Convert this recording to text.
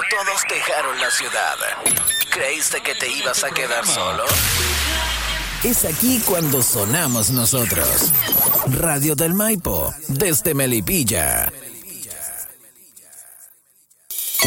todos dejaron la ciudad. ¿Creíste que te ibas a quedar solo? Es aquí cuando sonamos nosotros. Radio del Maipo, desde Melipilla.